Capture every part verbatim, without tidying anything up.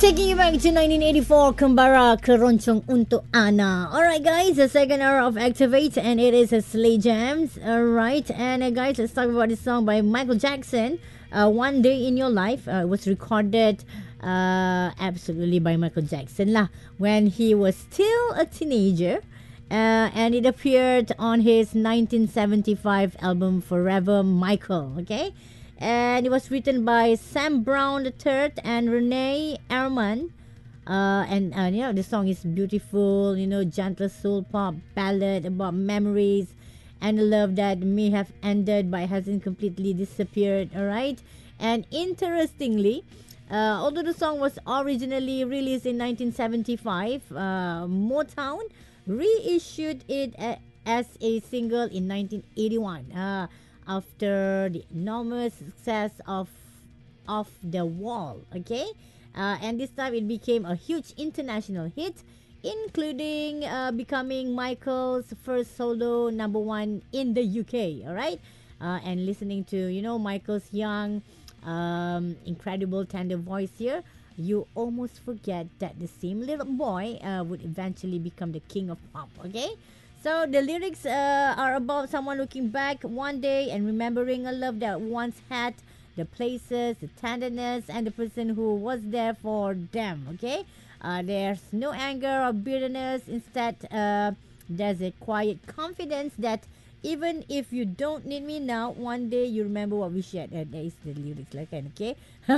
Taking you back to nineteen eighty-four, Kembara Keroncong untuk Ana. Alright guys, the second hour of Activate and it is a Slay Jams. Alright, and uh, guys, let's talk about this song by Michael Jackson. Uh, One Day in Your Life uh, was recorded uh, absolutely by Michael Jackson lah when he was still a teenager. Uh, and it appeared on his nineteen seventy-five album Forever Michael, okay? And it was written by Sam Brown the third and Renee Ehrman. Uh, and, uh, you know, the song is beautiful, you know, gentle soul pop ballad about memories and a love that may have ended but hasn't completely disappeared, alright? And interestingly, uh, although the song was originally released in nineteen seventy-five, uh, Motown reissued it a- as a single in nineteen eighty-one. Uh, after the enormous success of Off the Wall, okay? Uh, and this time it became a huge international hit, including uh, becoming Michael's first solo number one in the U K, alright? Uh, and listening to, you know, Michael's young, um, incredible tender voice here, you almost forget that the same little boy uh, would eventually become the king of pop, okay? So the lyrics uh, are about someone looking back one day and remembering a love that once had, the places, the tenderness, and the person who was there for them, okay? Uh, there's no anger or bitterness. Instead, uh, there's a quiet confidence that even if you don't need me now, one day you remember what we shared. Uh, that is the lyrics, like that, okay?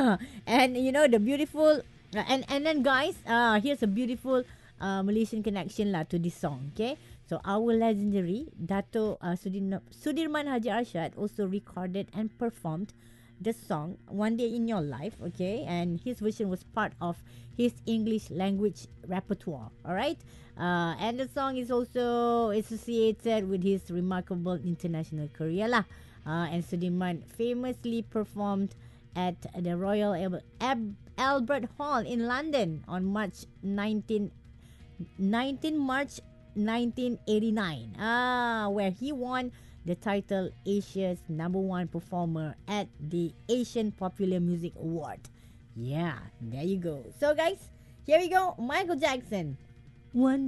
And you know, the beautiful, uh, and, and then guys, uh, here's a beautiful uh, Malaysian connection lah to this song, okay? So our legendary Dato uh, Sudir- Sudirman Haji Arshad also recorded and performed the song One Day in Your Life, okay? And his version was part of his English language repertoire, alright? Uh, and the song is also associated with his remarkable international career lah. Uh, and Sudirman famously performed at the Royal Al- Ab- Albert Hall in London on March nineteenth, nineteenth March nineteen eighty-nine, ah, where he won the title Asia's number one performer at the Asian Popular Music Award. Yeah, there you go. So guys, here we go. Michael Jackson. One